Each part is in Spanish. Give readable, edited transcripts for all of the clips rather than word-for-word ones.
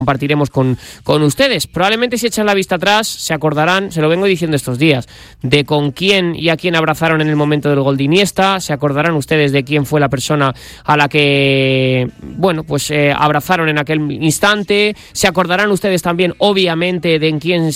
compartiremos con ustedes. Probablemente si echan la vista atrás se acordarán, se lo vengo diciendo estos días, de con quién y a quién abrazaron en el momento del gol de Iniesta. Se acordarán ustedes de quién fue la persona a la que, abrazaron en aquel instante. Se acordarán ustedes también, obviamente, de quién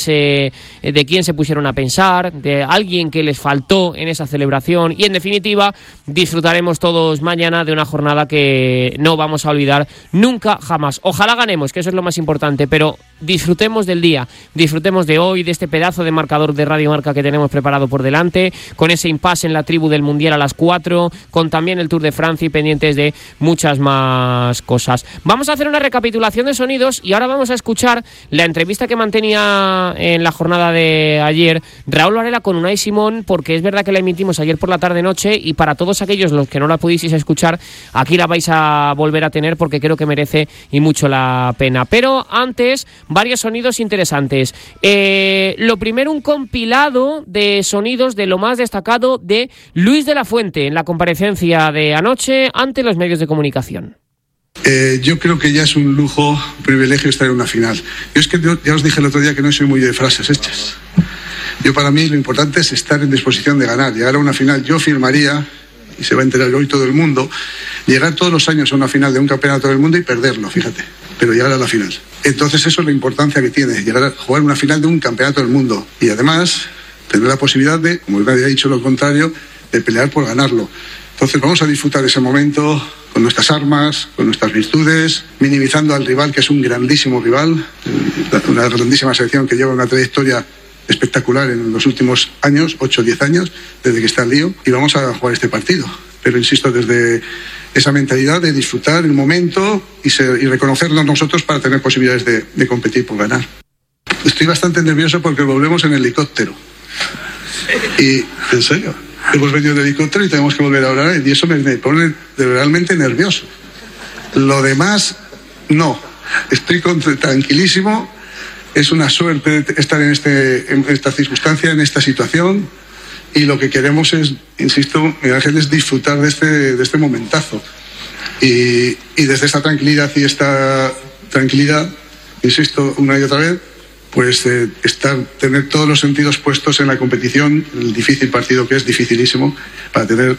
se pusieron a pensar, de alguien que les faltó en esa celebración. Y en definitiva, disfrutaremos todos mañana de una jornada que no vamos a olvidar nunca jamás. Ojalá ganemos, que eso es lo más importante, pero disfrutemos del día, disfrutemos de hoy, de este pedazo de marcador de Radio Marca que tenemos preparado por delante, con ese impasse en la tribu del Mundial a las 4, con también el Tour de Francia y pendientes de muchas más cosas. Vamos a hacer una recapitulación de sonidos y ahora vamos a escuchar la entrevista que mantenía en la jornada de ayer Raúl Varela con Unai Simón, porque es verdad que la emitimos ayer por la tarde-noche y para todos aquellos los que no la pudisteis escuchar, aquí la vais a volver a tener porque creo que merece y mucho la pena. Pero antes, varios sonidos interesantes. Lo primero, un compilado de sonidos de lo más destacado de Luis de la Fuente en la comparecencia de anoche ante los medios de comunicación. Yo creo que ya es un lujo, un privilegio estar en una final. Yo es que ya os dije el otro día que no soy muy de frases hechas. Para mí lo importante es estar en disposición de ganar. Llegar a una final, yo firmaría, y se va a enterar hoy todo el mundo, llegar todos los años a una final de un campeonato del mundo y perderlo, fíjate, pero llegar a la final. Entonces eso es la importancia que tiene, llegar a jugar una final de un campeonato del mundo y además tener la posibilidad de, como nadie ha dicho lo contrario, de pelear por ganarlo. Entonces vamos a disfrutar ese momento con nuestras armas, con nuestras virtudes, minimizando al rival, que es un grandísimo rival, una grandísima selección que lleva una trayectoria espectacular en los últimos años, 8 o 10 años, desde que está el lío, y vamos a jugar este partido. Pero insisto, desde esa mentalidad de disfrutar el momento y reconocernos nosotros para tener posibilidades de competir por ganar. Estoy bastante nervioso porque volvemos en helicóptero. Y, en serio, hemos venido en helicóptero y tenemos que volver a hablar y eso me pone realmente nervioso. Lo demás, no. Estoy tranquilísimo. Es una suerte estar en esta circunstancia, en esta situación. Y lo que queremos es, insisto, Miguel Ángel, es disfrutar de este momentazo. Y desde esta tranquilidad insisto, una y otra vez, pues tener todos los sentidos puestos en la competición, el difícil partido que es, dificilísimo, para tener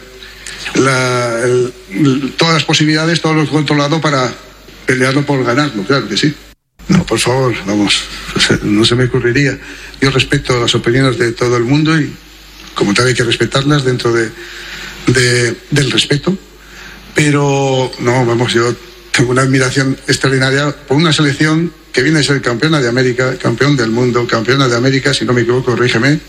todas las posibilidades, todo lo controlado para pelearlo por ganarlo, claro que sí. No, por favor, vamos, no se me ocurriría. Yo respeto las opiniones de todo el mundo y como tal hay que respetarlas dentro del respeto, pero no, vamos, yo tengo una admiración extraordinaria por una selección que viene a ser campeona de América, campeón del mundo, campeona de América, si no me equivoco, corrígeme,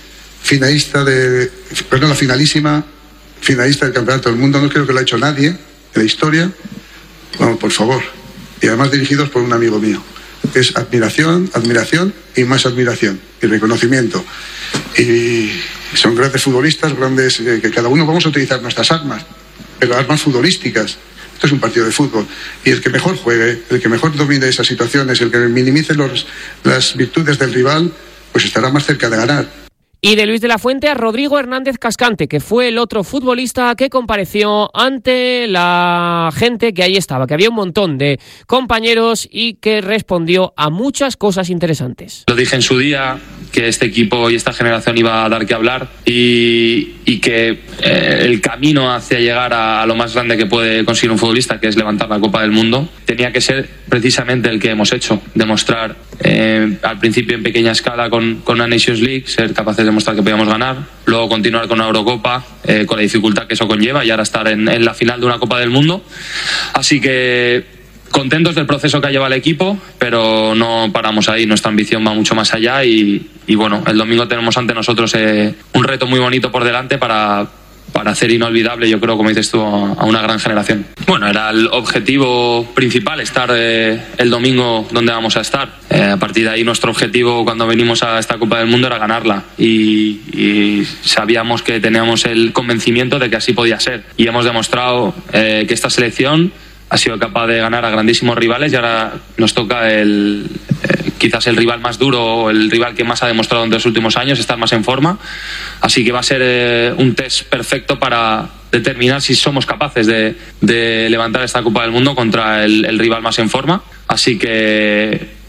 la finalísima, finalista del campeonato del mundo, no creo que lo ha hecho nadie en la historia, vamos, por favor, y además dirigidos por un amigo mío. Es admiración y más admiración y reconocimiento. Y son grandes futbolistas, que cada uno vamos a utilizar nuestras armas, pero armas futbolísticas. Esto es un partido de fútbol. Y el que mejor juegue, el que mejor domine esas situaciones, el que minimice las virtudes del rival, pues estará más cerca de ganar. Y de Luis de la Fuente a Rodrigo Hernández Cascante, que fue el otro futbolista que compareció ante la gente que ahí estaba, que había un montón de compañeros y que respondió a muchas cosas interesantes. Lo dije en su día, que este equipo y esta generación iba a dar que hablar y que el camino hacia llegar a lo más grande que puede conseguir un futbolista, que es levantar la Copa del Mundo, tenía que ser precisamente el que hemos hecho, demostrar al principio en pequeña escala con una Nations League, ser capaces de demostrar que podíamos ganar, luego continuar con una Eurocopa, con la dificultad que eso conlleva, y ahora estar en la final de una Copa del Mundo. Así que contentos del proceso que ha llevado el equipo, pero no paramos ahí, nuestra ambición va mucho más allá y bueno, el domingo tenemos ante nosotros un reto muy bonito por delante para hacer inolvidable, yo creo, como dices tú, a una gran generación. Bueno, era el objetivo principal, estar el domingo donde vamos a estar. A partir de ahí nuestro objetivo cuando venimos a esta Copa del Mundo era ganarla y sabíamos que teníamos el convencimiento de que así podía ser. Y hemos demostrado que esta selección ha sido capaz de ganar a grandísimos rivales y ahora nos toca quizás el rival más duro o el rival que más ha demostrado en los últimos años estar más en forma, así que va a ser un test perfecto para determinar si somos capaces de levantar esta Copa del Mundo contra el rival más en forma, así que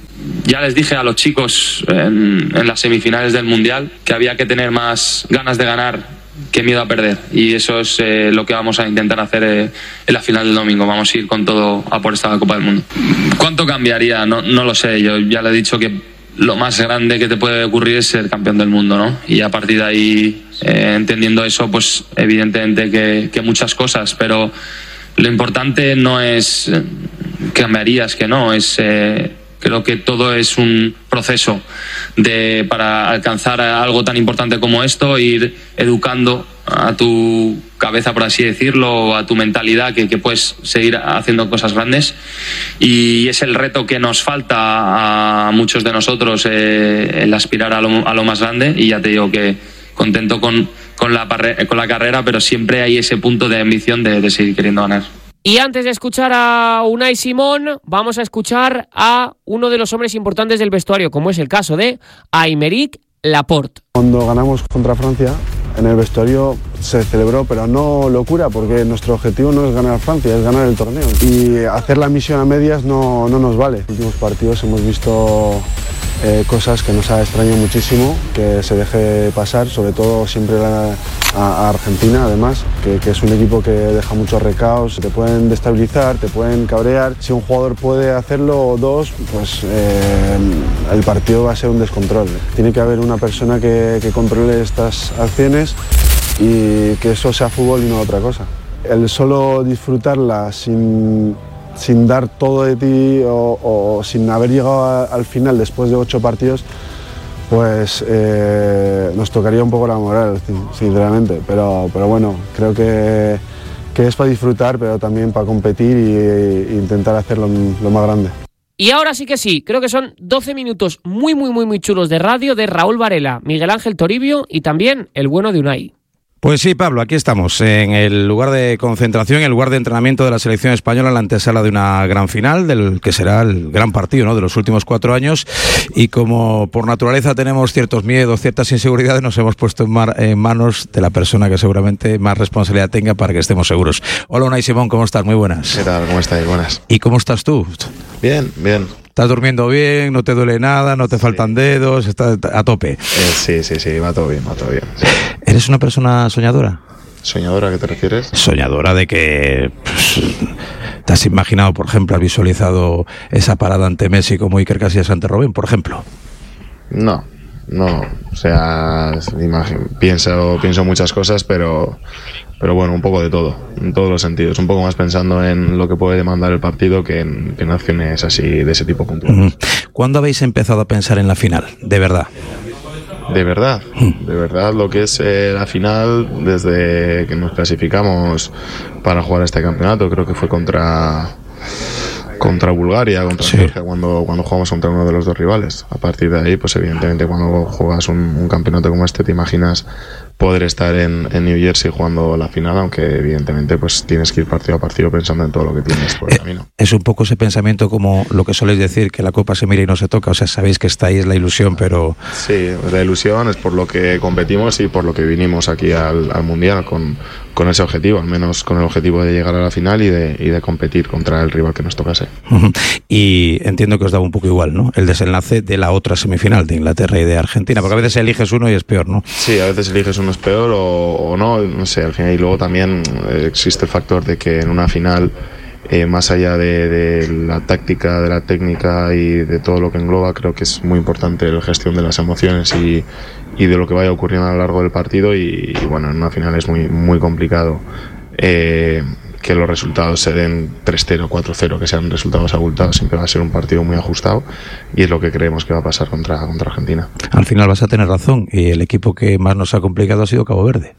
Ya les dije a los chicos en las semifinales del Mundial que había que tener más ganas de ganar que miedo a perder, y eso es lo que vamos a intentar hacer en la final del domingo. Vamos a ir con todo a por esta Copa del Mundo. ¿Cuánto cambiaría? No lo sé. Yo ya le he dicho que lo más grande que te puede ocurrir es ser campeón del mundo, ¿no? Y a partir de ahí, entendiendo eso, pues evidentemente que muchas cosas, pero lo importante no es cambiarías, que no, es creo que todo es un proceso para alcanzar algo tan importante como esto, ir educando a tu cabeza, por así decirlo, o a tu mentalidad, que puedes seguir haciendo cosas grandes, y es el reto que nos falta a muchos de nosotros, el aspirar a lo más grande. Y ya te digo que contento con la carrera, pero siempre hay ese punto de ambición de seguir queriendo ganar. Y antes de escuchar a Unai Simón, vamos a escuchar a uno de los hombres importantes del vestuario, como es el caso de Aymeric Laporte. Cuando ganamos contra Francia, en el vestuario se celebró, pero no locura, porque nuestro objetivo no es ganar a Francia, es ganar el torneo. Y hacer la misión a medias no nos vale. En los últimos partidos hemos visto cosas que nos ha extrañado muchísimo, que se deje pasar, sobre todo siempre a Argentina, además, que es un equipo que deja muchos recaos, te pueden destabilizar, te pueden cabrear. Si un jugador puede hacerlo o dos, pues el partido va a ser un descontrol. Tiene que haber una persona que controle estas acciones y que eso sea fútbol y no otra cosa. El solo disfrutarla sin dar todo de ti o sin haber llegado al final después de 8 partidos, pues nos tocaría un poco la moral, sinceramente. Pero bueno, creo que es para disfrutar, pero también para competir e intentar hacerlo lo más grande. Y ahora sí que sí, creo que son 12 minutos muy chulos de radio de Raúl Varela, Miguel Ángel Toribio y también el bueno de Unai. Pues sí, Pablo, aquí estamos, en el lugar de concentración, en el lugar de entrenamiento de la selección española, en la antesala de una gran final, del que será el gran partido, ¿no?, de los últimos 4 años, y como por naturaleza tenemos ciertos miedos, ciertas inseguridades, nos hemos puesto en manos de la persona que seguramente más responsabilidad tenga para que estemos seguros. Hola, Unai Simón, ¿cómo estás? Muy buenas. ¿Qué tal? ¿Cómo estáis? Buenas. ¿Y cómo estás tú? Bien. ¿Estás durmiendo bien? ¿No te duele nada? ¿No te faltan dedos? ¿Estás a tope? Sí, va todo bien. Sí. ¿Eres una persona soñadora? ¿Soñadora a qué te refieres? Soñadora de que te has imaginado, por ejemplo, has visualizado esa parada ante Messi como Iker Casillas ante Robben, por ejemplo. No, o sea, pienso muchas cosas, pero bueno, un poco de todo, en todos los sentidos, un poco más pensando en lo que puede demandar el partido que en acciones así de ese tipo puntuales. ¿Cuándo habéis empezado a pensar en la final, de verdad? De verdad lo que es la final, desde que nos clasificamos para jugar este campeonato, creo que fue contra Bulgaria, contra Georgia, cuando jugamos contra uno de los dos rivales. A partir de ahí, pues evidentemente cuando juegas un campeonato como este, te imaginas poder estar en New Jersey jugando la final, aunque evidentemente pues tienes que ir partido a partido pensando en todo lo que tienes por el camino. Es un poco ese pensamiento como lo que soléis decir, que la copa se mira y no se toca, o sea, sabéis que está ahí, es la ilusión, pero... Sí, la ilusión es por lo que competimos y por lo que vinimos aquí al Mundial, con ese objetivo, al menos con el objetivo de llegar a la final y de competir contra el rival que nos tocase. Y entiendo que os daba un poco igual, ¿no?, el desenlace de la otra semifinal de Inglaterra y de Argentina, porque a veces eliges uno y es peor, ¿no? Sí, a veces eliges uno es peor o no sé, al final. Y luego también existe el factor de que en una final, más allá de la táctica, de la técnica y de todo lo que engloba, creo que es muy importante la gestión de las emociones y de lo que vaya ocurriendo a lo largo del partido y bueno, en una final es muy complicado que los resultados se den 3-0, 4-0, que sean resultados abultados. Siempre va a ser un partido muy ajustado y es lo que creemos que va a pasar contra Argentina. Al final vas a tener razón, y el equipo que más nos ha complicado ha sido Cabo Verde.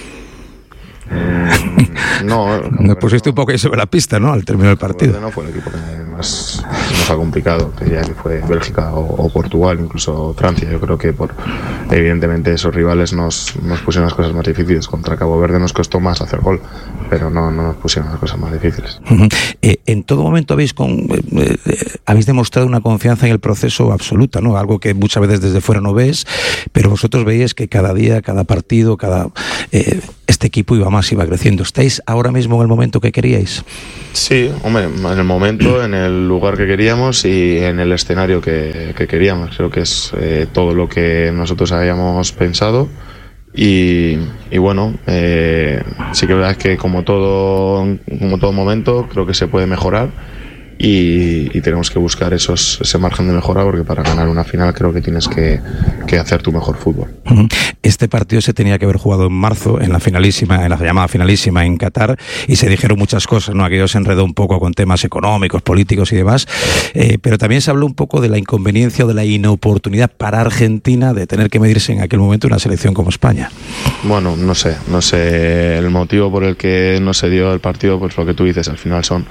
No, nos pusiste un poco ahí sobre la pista, ¿no?, al término del partido. No fue el equipo que más nos ha complicado, diría que fue Bélgica o Portugal, incluso Francia. Yo creo que evidentemente esos rivales nos pusieron las cosas más difíciles. Contra Cabo Verde nos costó más hacer gol, pero no nos pusieron las cosas más difíciles. En todo momento habéis demostrado una confianza en el proceso absoluta, ¿no?, algo que muchas veces desde fuera no ves, pero vosotros veíais que cada día, cada partido, este equipo iba creciendo. ¿Estáis ahora mismo en el momento que queríais? Sí, hombre, en el momento, en el lugar que queríamos, queríamos y en el escenario que queríamos. Creo que es todo lo que nosotros habíamos pensado y bueno, sí que es verdad que como todo momento creo que se puede mejorar y tenemos que buscar ese margen de mejora, porque para ganar una final creo que tienes que hacer tu mejor fútbol. Este partido se tenía que haber jugado en marzo, en la llamada finalísima en Qatar, y se dijeron muchas cosas, ¿no? Aquello se enredó un poco con temas económicos, políticos y demás, pero también se habló un poco de la inconveniencia o de la inoportunidad para Argentina de tener que medirse en aquel momento una selección como España. Bueno, no sé el motivo por el que no se dio el partido, pues lo que tú dices, al final son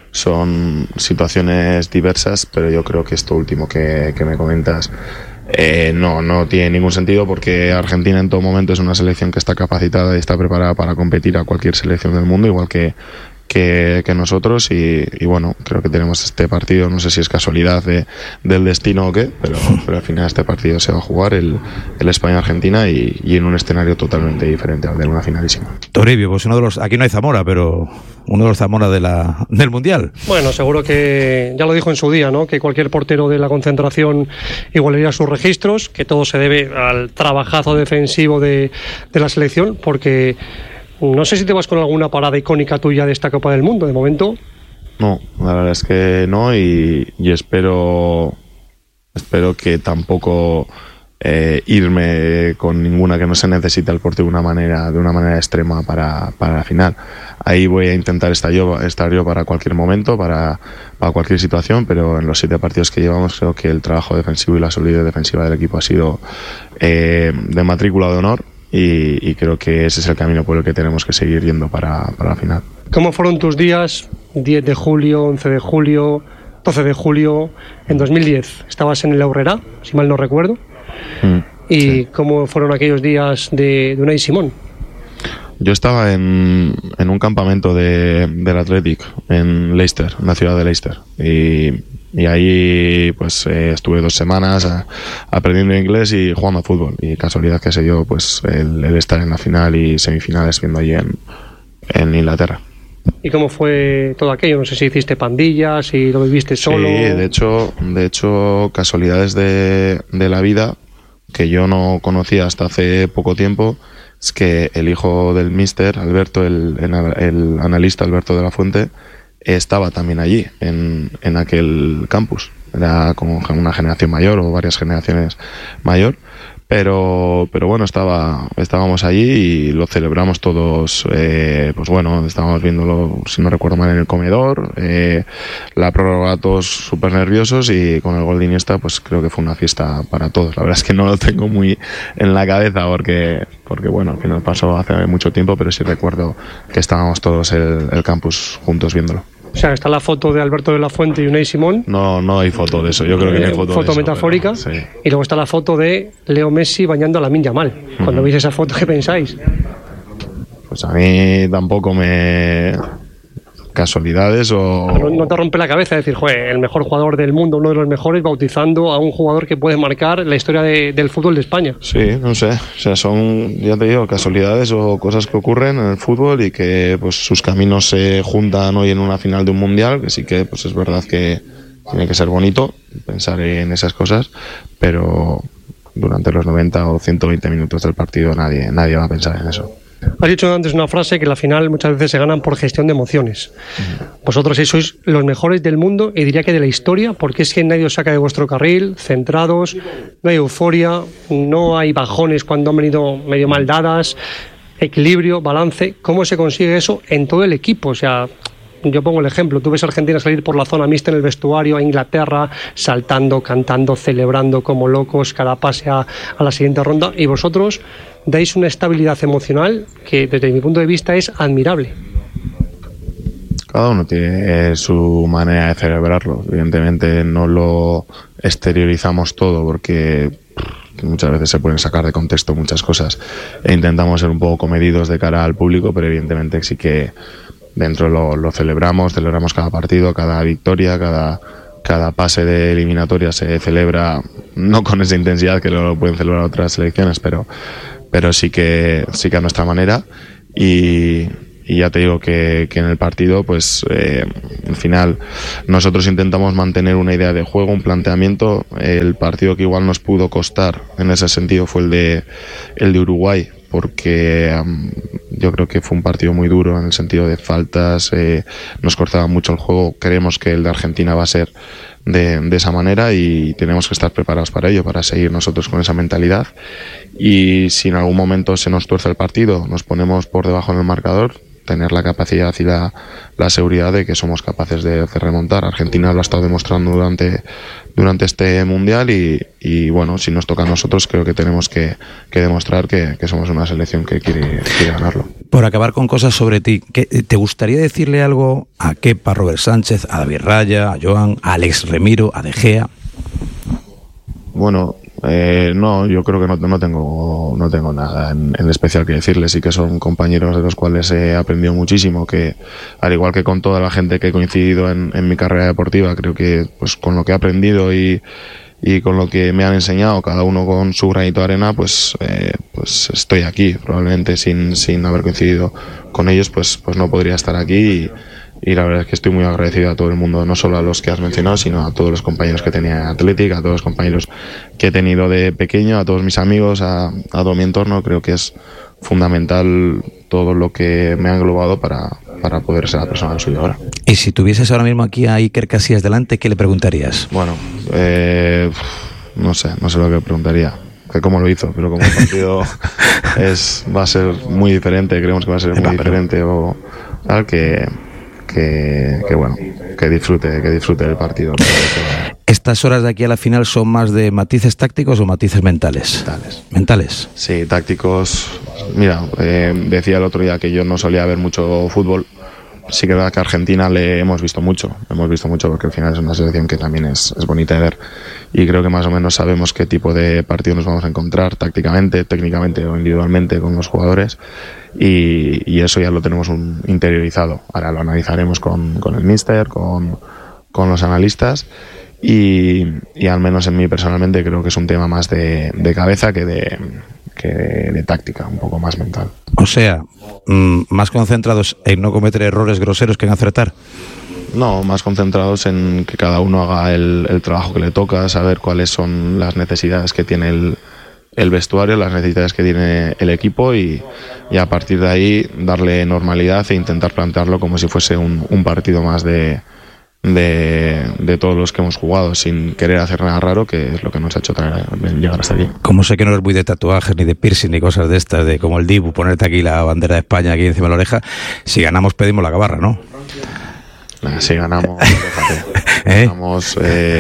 situaciones diversas, pero yo creo que esto último que me comentas no tiene ningún sentido, porque Argentina en todo momento es una selección que está capacitada y está preparada para competir a cualquier selección del mundo, igual que nosotros, y bueno, creo que tenemos este partido, no sé si es casualidad del destino o qué, pero al final este partido se va a jugar el España-Argentina y en un escenario totalmente diferente al de una finalísima. Toribio, pues aquí no hay Zamora, pero uno de los Zamora del Mundial. Bueno, seguro que ya lo dijo en su día, ¿no? Que cualquier portero de la concentración igualaría sus registros, que todo se debe al trabajazo defensivo de la selección, porque no sé si te vas con alguna parada icónica tuya de esta Copa del Mundo, de momento. No, la verdad es que no, y espero que tampoco irme con ninguna que no se necesite al portero de una manera extrema para la final. Ahí voy a intentar estar yo para cualquier momento, para cualquier situación, pero en los 7 partidos que llevamos creo que el trabajo defensivo y la solidez defensiva del equipo ha sido de matrícula de honor. Y creo que ese es el camino por el que tenemos que seguir yendo para la final. ¿Cómo fueron tus días 10 de julio, 11 de julio, 12 de julio en 2010? Estabas en el Aurrera, si mal no recuerdo. ¿Y sí, cómo fueron aquellos días de Unai Simón? Yo estaba en un campamento del Athletic en Leicester, en la ciudad de Leicester, y ahí pues estuve 2 semanas aprendiendo inglés y jugando a fútbol, y casualidad que se dio pues el estar en la final y semifinales viendo allí en Inglaterra. ¿Y cómo fue todo aquello? No sé si hiciste pandillas, si lo viviste solo. Sí, de hecho casualidades de la vida que yo no conocía hasta hace poco tiempo, es que el hijo del míster, Alberto, el analista Alberto de la Fuente, estaba también allí, en aquel campus. Era como una generación mayor o varias generaciones mayor, pero bueno, estábamos allí y lo celebramos todos. Pues bueno, estábamos viéndolo, si no recuerdo mal, en el comedor, la prórroga, todos súper nerviosos, y con el gol de Iniesta pues creo que fue una fiesta para todos. La verdad es que no lo tengo muy en la cabeza porque bueno, al final pasó hace mucho tiempo, pero sí recuerdo que estábamos todos el campus juntos viéndolo. O sea, está la foto de Alberto de la Fuente y Unai Simón. No hay foto de eso, yo creo que no hay foto de eso, metafórica, pero, sí. Y luego está la foto de Leo Messi bañando a Lamine Yamal. Cuando veis esa foto, ¿qué pensáis? Pues a mí tampoco me... casualidades o... No te rompe la cabeza decir, el mejor jugador del mundo, uno de los mejores, bautizando a un jugador que puede marcar la historia del fútbol de España. Sí, no sé, o sea, son, ya te digo, casualidades o cosas que ocurren en el fútbol y que pues sus caminos se juntan hoy en una final de un mundial, que sí que pues es verdad que tiene que ser bonito pensar en esas cosas, pero durante los 90 o 120 minutos del partido nadie va a pensar en eso. Has dicho antes una frase, que la final muchas veces se ganan por gestión de emociones. Vosotros sois los mejores del mundo, y diría que de la historia, porque es que nadie os saca de vuestro carril, centrados, no hay euforia, no hay bajones cuando han venido medio mal dadas, equilibrio, balance. ¿Cómo se consigue eso en todo el equipo? O sea, yo pongo el ejemplo, tú ves a Argentina salir por la zona mixta en el vestuario, a Inglaterra, saltando, cantando, celebrando como locos cada pase a la siguiente ronda, y vosotros dais una estabilidad emocional que desde mi punto de vista es admirable. Cada uno tiene su manera de celebrarlo, evidentemente no lo exteriorizamos todo porque muchas veces se pueden sacar de contexto muchas cosas e intentamos ser un poco comedidos de cara al público, pero evidentemente sí que dentro lo celebramos cada partido, cada victoria, cada pase de eliminatoria se celebra, no con esa intensidad que lo pueden celebrar otras selecciones, pero sí que a nuestra manera, y ya te digo que en el partido, pues al final nosotros intentamos mantener una idea de juego, un planteamiento. El partido que igual nos pudo costar en ese sentido fue el de Uruguay, porque yo creo que fue un partido muy duro en el sentido de faltas, nos cortaba mucho el juego. Creemos que el de Argentina va a ser de esa manera y tenemos que estar preparados para ello, para seguir nosotros con esa mentalidad. Y si en algún momento se nos tuerce el partido, nos ponemos por debajo en el marcador, tener la capacidad y la seguridad de que somos capaces de remontar. Argentina lo ha estado demostrando durante este Mundial y bueno, si nos toca a nosotros, creo que tenemos que demostrar que somos una selección que quiere ganarlo. Por acabar con cosas sobre ti, ¿te gustaría decirle algo a Kepa, a Robert Sánchez, a David Raya, a Joan, a Alex Remiro, a De Gea? Bueno, no, yo creo que no tengo nada en especial que decirles. Sí que son compañeros de los cuales he aprendido muchísimo, que al igual que con toda la gente que he coincidido en mi carrera deportiva, creo que pues con lo que he aprendido y con lo que me han enseñado, cada uno con su granito de arena, pues estoy aquí. Probablemente sin haber coincidido con ellos, pues no podría estar aquí. Y la verdad es que estoy muy agradecido a todo el mundo, no solo a los que has mencionado, sino a todos los compañeros que tenía en Athletic, a todos los compañeros que he tenido de pequeño, a todos mis amigos, a todo mi entorno. Creo que es fundamental todo lo que me ha englobado para poder ser la persona que soy ahora. Y si tuvieses ahora mismo aquí a Iker Casillas delante, ¿qué le preguntarías? Bueno, no sé lo que preguntaría, que cómo lo hizo, pero como el partido va a ser muy diferente, creemos que va a ser muy diferente, o tal, que bueno, que disfrute del partido. ¿Estas horas de aquí a la final son más de matices tácticos o matices mentales? ¿Mentales? Sí, tácticos. Mira, decía el otro día que yo no solía ver mucho fútbol. Sí que es verdad que a Argentina le hemos visto mucho porque al final es una selección que también es bonita de ver, y creo que más o menos sabemos qué tipo de partido nos vamos a encontrar tácticamente, técnicamente o individualmente con los jugadores, y eso ya lo tenemos interiorizado. Ahora lo analizaremos con el míster, con los analistas, y al menos en mí personalmente creo que es un tema más de cabeza que de táctica, un poco más mental. O sea, más concentrados en no cometer errores groseros que en acertar. No, más concentrados en que cada uno haga el trabajo que le toca, saber cuáles son las necesidades que tiene el vestuario, las necesidades que tiene el equipo, y a partir de ahí darle normalidad e intentar plantearlo como si fuese un partido más de todos los que hemos jugado, sin querer hacer nada raro, que es lo que nos ha hecho llegar hasta aquí. Como sé que no eres muy de tatuajes, ni de piercing, ni cosas de estas, de como el Dibu, ponerte aquí la bandera de España aquí encima de la oreja, si ganamos pedimos la gabarra, ¿no? Si ganamos, ganamos,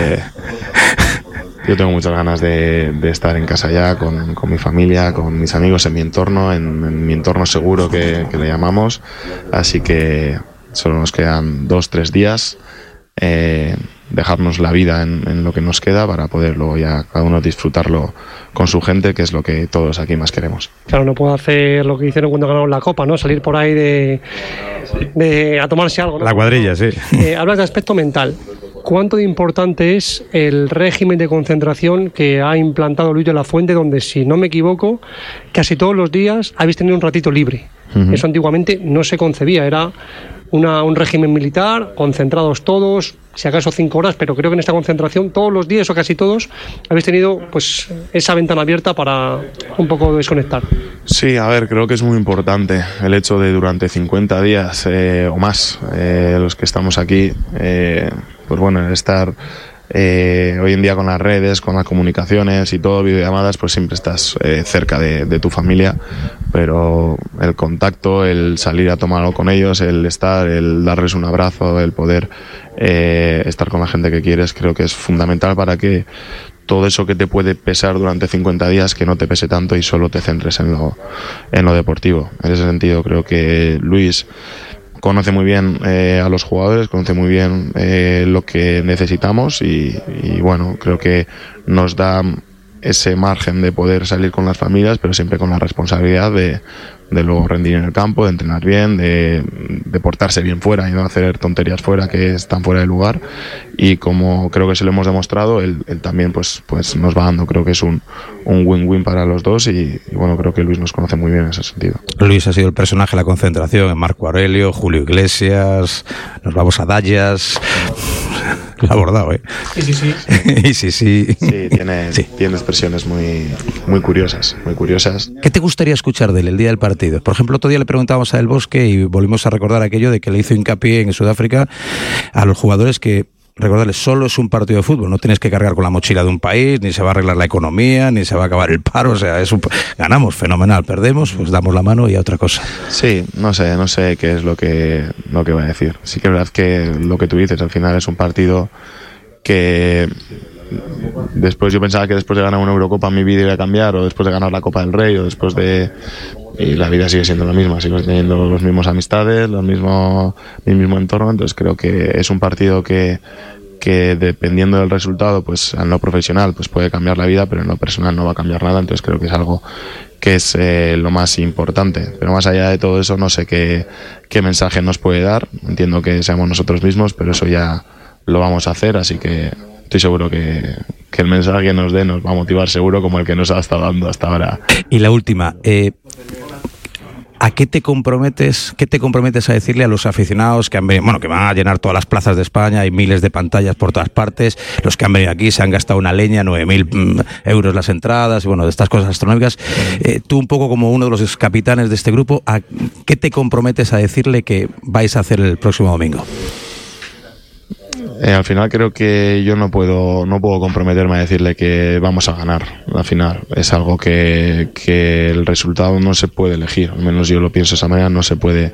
yo tengo muchas ganas de estar en casa ya, con mi familia, con mis amigos, en mi entorno, en mi entorno seguro que le llamamos, así que solo nos quedan 2-3 días, dejarnos la vida en lo que nos queda para poder luego ya cada uno disfrutarlo con su gente, que es lo que todos aquí más queremos. Claro, no puedo hacer lo que hicieron cuando ganaron la Copa, ¿no? Salir por ahí a tomarse algo, ¿no? La cuadrilla, sí. Hablas de aspecto mental. ¿Cuánto de importante es el régimen de concentración que ha implantado Luis de la Fuente, donde, si no me equivoco, casi todos los días habéis tenido un ratito libre? Uh-huh. Eso antiguamente no se concebía, era un régimen militar, concentrados todos, si acaso 5 horas, pero creo que en esta concentración todos los días o casi todos habéis tenido pues esa ventana abierta para un poco desconectar. Sí, a ver, creo que es muy importante el hecho de durante 50 días o más, los que estamos aquí, pues bueno, el estar hoy en día con las redes, con las comunicaciones y todo, videollamadas, pues siempre estás cerca de tu familia, pero el contacto, el salir a tomar algo con ellos, el darles un abrazo, el poder estar con la gente que quieres, creo que es fundamental para que todo eso que te puede pesar durante 50 días, que no te pese tanto y solo te centres en lo deportivo. En ese sentido creo que Luis conoce muy bien a los jugadores, conoce muy bien lo que necesitamos y bueno, creo que nos da ese margen de poder salir con las familias, pero siempre con la responsabilidad de luego rendir en el campo, de entrenar bien, de portarse bien fuera y no hacer tonterías fuera que están fuera de lugar. Y como creo que se lo hemos demostrado, él también pues nos va dando, creo que es un win-win para los dos y bueno, creo que Luis nos conoce muy bien en ese sentido. Luis ha sido el personaje de la concentración en Marco Aurelio, Julio Iglesias, nos vamos a Dallas. Lo ha abordado, ¿eh? Sí. Y sí. Sí, tiene expresiones muy curiosas, muy curiosas. ¿Qué te gustaría escuchar de él el día del partido? Por ejemplo, otro día le preguntábamos a Del Bosque y volvimos a recordar aquello de que le hizo hincapié en Sudáfrica a los jugadores que, recordarles, solo es un partido de fútbol, no tienes que cargar con la mochila de un país, ni se va a arreglar la economía, ni se va a acabar el paro, o sea, ganamos, fenomenal, perdemos, pues damos la mano y a otra cosa. Sí, no sé qué es lo que va a decir. Sí que es verdad que lo que tú dices, al final es un partido que después yo pensaba que después de ganar una Eurocopa mi vida iba a cambiar, o después de ganar la Copa del Rey, o después de... Y la vida sigue siendo la misma, sigo teniendo los mismos amistades, mi mismo entorno, entonces creo que es un partido que dependiendo del resultado, pues en lo profesional pues puede cambiar la vida, pero en lo personal no va a cambiar nada, entonces creo que es algo que es lo más importante. Pero más allá de todo eso, no sé qué mensaje nos puede dar, entiendo que seamos nosotros mismos, pero eso ya lo vamos a hacer, así que estoy seguro que el mensaje que nos dé nos va a motivar seguro como el que nos ha estado dando hasta ahora. Y la última, ¿a qué te comprometes a decirle a los aficionados que que van a llenar todas las plazas de España, hay miles de pantallas por todas partes, los que han venido aquí se han gastado una leña, 9.000 euros las entradas, y bueno, de estas cosas astronómicas, tú un poco como uno de los capitanes de este grupo, ¿a qué te comprometes a decirle que vais a hacer el próximo domingo? Al final creo que yo no puedo comprometerme a decirle que vamos a ganar. Al final es algo que el resultado no se puede elegir, al menos yo lo pienso de esa manera, no se puede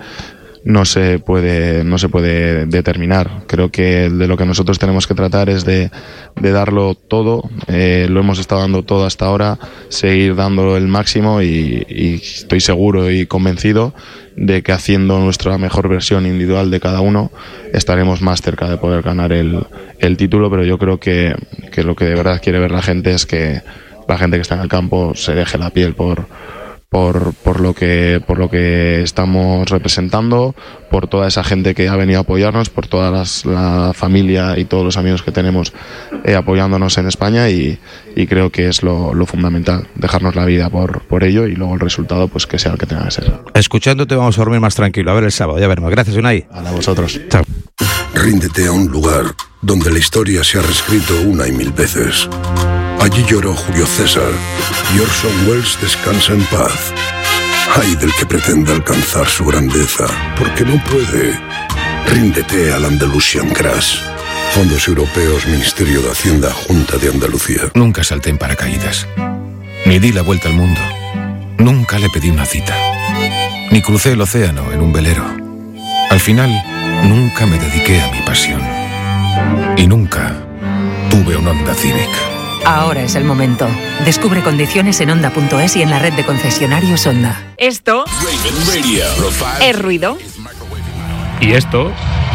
determinar. Creo que de lo que nosotros tenemos que tratar es de darlo todo, lo hemos estado dando todo hasta ahora, seguir dando el máximo y estoy seguro y convencido de que haciendo nuestra mejor versión individual de cada uno estaremos más cerca de poder ganar el título, pero yo creo que lo que de verdad quiere ver la gente es que la gente que está en el campo se deje la piel por lo que estamos representando, por toda esa gente que ha venido a apoyarnos, por toda la familia y todos los amigos que tenemos apoyándonos en España y creo que es lo fundamental, dejarnos la vida por ello y luego el resultado pues que sea el que tenga que ser. Escuchándote vamos a dormir más tranquilo, a ver el sábado, ya veremos. Gracias, Unai. A vosotros. Chao. Ríndete a un lugar donde la historia se ha reescrito una y mil veces. Allí lloró Julio César y Orson Welles descansa en paz. Ay del que pretenda alcanzar su grandeza, porque no puede. Ríndete al Andalusian Crash. Fondos Europeos, Ministerio de Hacienda, Junta de Andalucía. Nunca salté en paracaídas. Ni di la vuelta al mundo. Nunca le pedí una cita. Ni crucé el océano en un velero. Al final, nunca me dediqué a mi pasión. Y nunca tuve un Honda Civic. Ahora es el momento. Descubre condiciones en Honda.es y en la red de concesionarios Honda. Esto es ruido. Y esto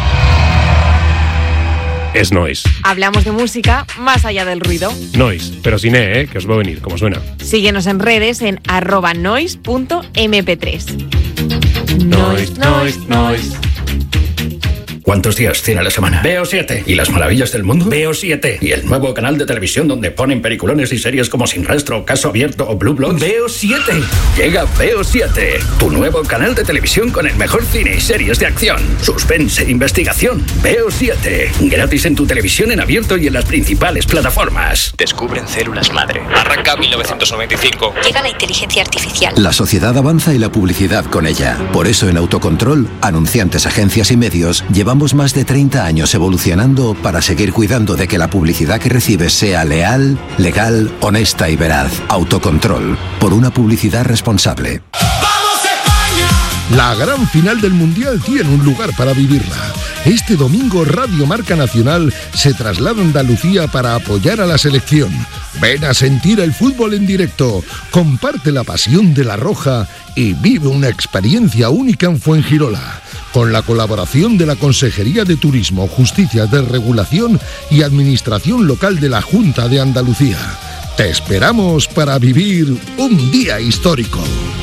es noise. Hablamos de música más allá del ruido. Noise, pero sin que os va a venir, como suena. Síguenos en redes en @noise.mp3. Noise. ¿Cuántos días tiene a la semana? Veo 7. ¿Y las maravillas del mundo? Veo 7. ¿Y el nuevo canal de televisión donde ponen peliculones y series como Sin Rastro, Caso Abierto o Blue Bloods? Veo 7. Llega Veo 7, tu nuevo canal de televisión con el mejor cine y series de acción, suspense, investigación. Veo 7. Gratis en tu televisión en abierto y en las principales plataformas. Descubren células madre. Arranca 1995. Llega la inteligencia artificial. La sociedad avanza y la publicidad con ella. Por eso en Autocontrol, anunciantes, agencias y medios, llevamos más de 30 años evolucionando para seguir cuidando de que la publicidad que recibes sea leal, legal, honesta y veraz. Autocontrol, por una publicidad responsable. La gran final del Mundial tiene un lugar para vivirla. Este domingo Radio Marca Nacional se traslada a Andalucía para apoyar a la selección. Ven a sentir el fútbol en directo, comparte la pasión de la Roja y vive una experiencia única en Fuengirola. Con la colaboración de la Consejería de Turismo, Justicia, Desregulación y Administración Local de la Junta de Andalucía. Te esperamos para vivir un día histórico.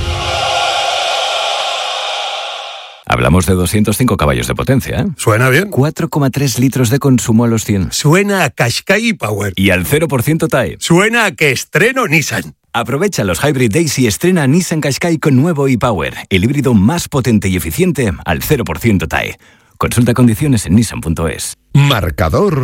Hablamos de 205 caballos de potencia, ¿eh? Suena bien. 4,3 litros de consumo a los 100. Suena a Qashqai Power. Y al 0% TAE. Suena a que estreno Nissan. Aprovecha los Hybrid Days y estrena Nissan Qashqai con nuevo e-Power, el híbrido más potente y eficiente al 0% TAE. Consulta condiciones en nissan.es. Marcador.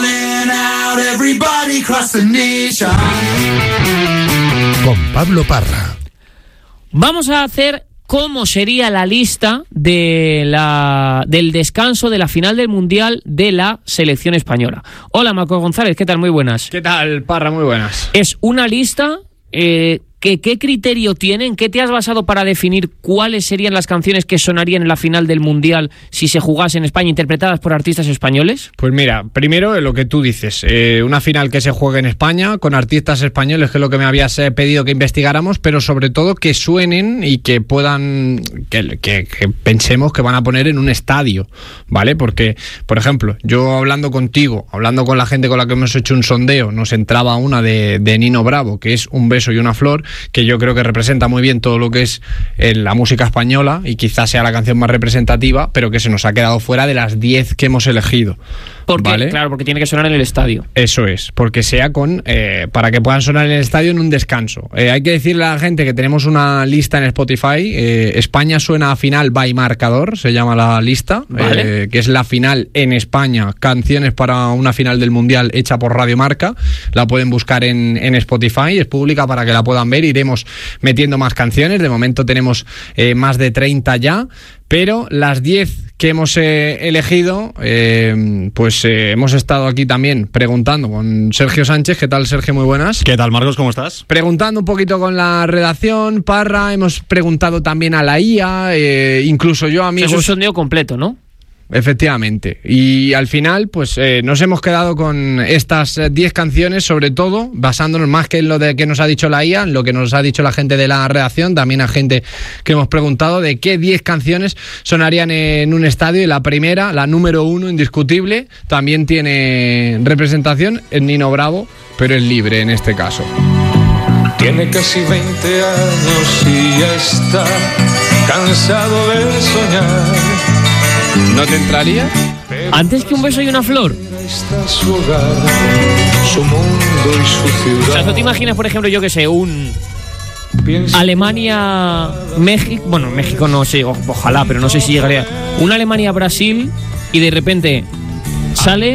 Con Pablo Parra. Vamos a hacer cómo sería la lista del descanso de la final del Mundial de la selección española. Hola, Marco González, ¿qué tal? Muy buenas. ¿Qué tal, Parra? Muy buenas. Es una lista... ¿Qué criterio tienen? ¿Qué te has basado para definir cuáles serían las canciones que sonarían en la final del Mundial si se jugase en España, interpretadas por artistas españoles? Pues mira, primero lo que tú dices, una final que se juegue en España con artistas españoles, que es lo que me habías pedido que investigáramos, pero sobre todo que suenen y que puedan, que pensemos que van a poner en un estadio, ¿vale? Porque, por ejemplo, yo hablando contigo, hablando con la gente con la que hemos hecho un sondeo, nos entraba una de Nino Bravo, que es Un beso y una flor, que yo creo que representa muy bien todo lo que es la música española y quizás sea la canción más representativa, pero que se nos ha quedado fuera de las 10 que hemos elegido. Porque, ¿vale? Claro, porque tiene que sonar en el estadio. Eso es, porque sea para que puedan sonar en el estadio en un descanso. Hay que decirle a la gente que tenemos una lista en Spotify, España suena a final by Marcador, se llama la lista, ¿vale? Que es la final en España, canciones para una final del Mundial hecha por Radio Marca. La pueden buscar en Spotify, es pública para que la puedan ver. Iremos metiendo más canciones, de momento tenemos más de 30 ya, pero las 10 que hemos elegido, hemos estado aquí también preguntando con Sergio Sánchez. ¿Qué tal, Sergio? Muy buenas. ¿Qué tal, Marcos? ¿Cómo estás? Preguntando un poquito con la redacción, Parra, hemos preguntado también a la IA, incluso yo, amigos... Es un sondeo completo, ¿no? Efectivamente, y al final pues nos hemos quedado con estas 10 canciones, sobre todo basándonos más que en lo que nos ha dicho la IA, en lo que nos ha dicho la gente de la redacción, también a gente que hemos preguntado de qué 10 canciones sonarían en un estadio. Y la primera, la número 1 indiscutible, también tiene representación en Nino Bravo, pero es libre en este caso. Tiene casi 20 años y ya está cansado de soñar. ¿No te entraría? Antes que Un beso y una flor. Su hogar, su mundo y su ciudad. O sea, ¿tú te imaginas, por ejemplo, yo que sé, un Alemania-México? Bueno, México no sé, ojalá, pero no sé si llegaría. Un Alemania-Brasil y de repente sale